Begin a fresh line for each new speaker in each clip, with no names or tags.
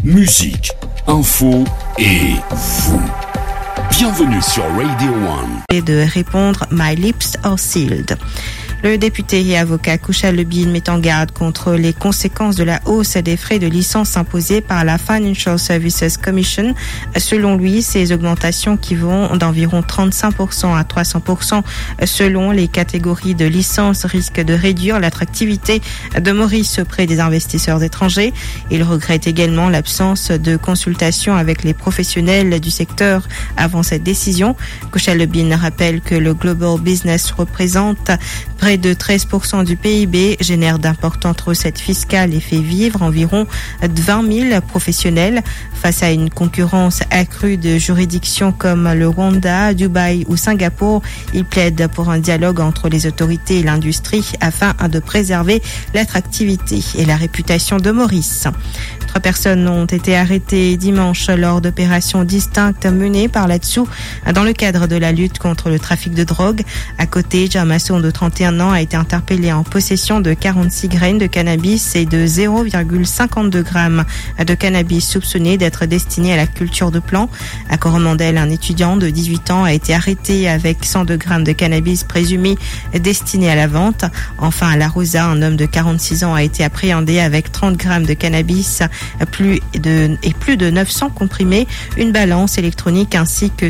musique, info et vous. Bienvenue sur Radio One.
Et de répondre My lips are sealed. Le député et avocat Kushal Lebine met en garde contre les conséquences de la hausse des frais de licence imposés par la Financial Services Commission. Selon lui, ces augmentations qui vont d'environ 35% à 300% selon les catégories de licences risquent de réduire l'attractivité de Maurice auprès des investisseurs étrangers. Il regrette également l'absence de consultation avec les professionnels du secteur avant cette décision. Kushal Lebine rappelle que le Global Business représente près de 13% du PIB, génère d'importantes recettes fiscales et fait vivre environ 20 000 professionnels. Face à une concurrence accrue de juridictions comme le Rwanda, Dubaï ou Singapour, il plaide pour un dialogue entre les autorités et l'industrie afin de préserver l'attractivité et la réputation de Maurice. 3 personnes ont été arrêtées dimanche lors d'opérations distinctes menées par là-dessous dans le cadre de la lutte contre le trafic de drogue. À côté, Jamasson de 31 ans a été interpellé en possession de 46 graines de cannabis et de 0,52 grammes de cannabis soupçonné d'être destiné à la culture de plants. À Coromandel, un étudiant de 18 ans a été arrêté avec 102 grammes de cannabis présumé destiné à la vente. Enfin, à La Rosa, un homme de 46 ans a été appréhendé avec 30 grammes de cannabis plus de 900 comprimés, une balance électronique ainsi que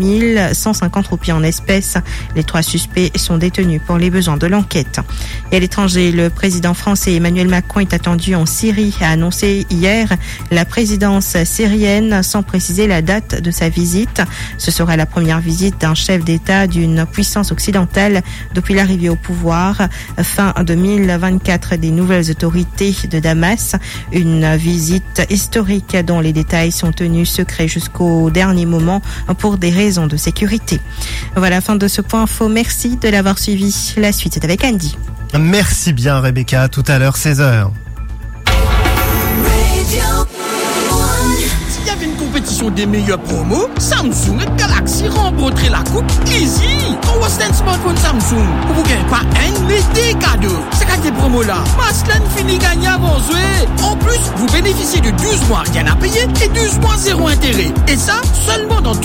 3150 roupies en espèces. Les 3 suspects sont détenus pour les besoins de l'enquête. Et à l'étranger, le président français Emmanuel Macron est attendu en Syrie, a annoncé hier la présidence syrienne sans préciser la date de sa visite. Ce sera la première visite d'un chef d'État d'une puissance occidentale depuis l'arrivée au pouvoir fin 2024 des nouvelles autorités de Damas. Une visite historique dont les détails sont tenus secrets jusqu'au dernier moment pour des raisons de sécurité. Voilà, fin de ce point info. Merci de l'avoir suivi. La suite est avec Andy.
Merci bien Rebecca, à tout à l'heure 16h.
S'il y avait une compétition des meilleurs promos, Samsung et Galaxy remporteraient la coupe easy. On va un smartphone Samsung. Vous ne gagnez pas un, mais des cadeaux. C'est quand des promos là, Maslen finit gagnant avant jouer. En plus, vous bénéficiez de 12 mois rien à payer et 12 mois zéro intérêt. Et ça, seulement dans